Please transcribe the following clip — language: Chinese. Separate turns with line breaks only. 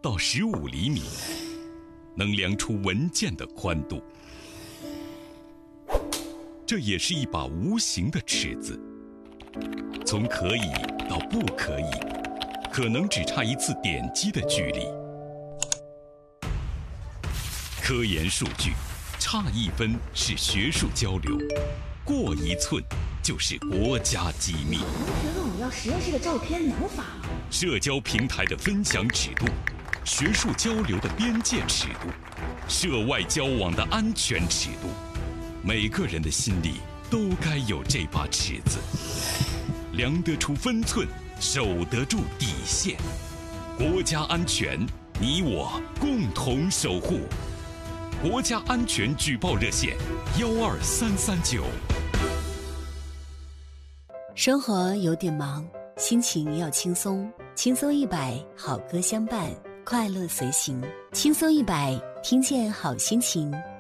到15厘米，能量出文件的宽度。这也是一把无形的尺子，从可以到不可以，可能只差一次点击的距离。科研数据，差1分是学术交流，过1寸就是国家机密。
觉得我们要实验室的照片能发吗？
社交平台的分享尺度，学术交流的边界尺度，涉外交往的安全尺度，每个人的心里都该有这把尺子，量得出分寸，守得住底线。国家安全，你我共同守护。国家安全举报热线12339。
生活有点忙，心情要轻松，轻松100，好歌相伴，快乐随行。轻松100，听见好心情。